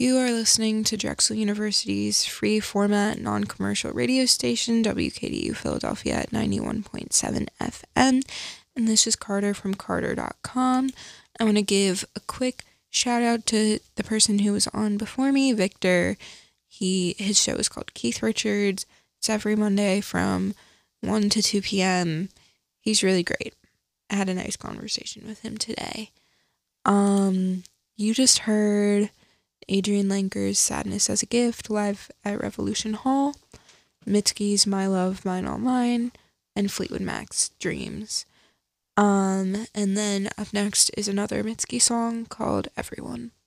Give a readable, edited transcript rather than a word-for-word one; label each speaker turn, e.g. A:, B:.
A: You are listening to Drexel University's free format non-commercial radio station, WKDU Philadelphia at 91.7 FM, and this is Carter from Carter.com. I want to give a quick shout out to the person who was on before me, Victor. His show is called Keith Richards. It's every Monday from 1 to 2 p.m. He's really great. I had a nice conversation with him today. You just heard Adrian Lenker's Sadness as a Gift live at Revolution Hall, Mitski's My Love, Mine All Mine, and Fleetwood Mac's Dreams. And then up next is another Mitski song called Everyone.